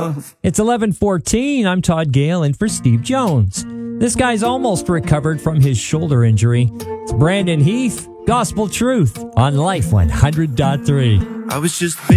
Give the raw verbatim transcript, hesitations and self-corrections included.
love. It's eleven fourteen. I'm Todd Gale in for Steve Jones. This guy's almost recovered from his shoulder injury. It's Brandon Heath, Gospel Truth on Life one hundred point three. I was just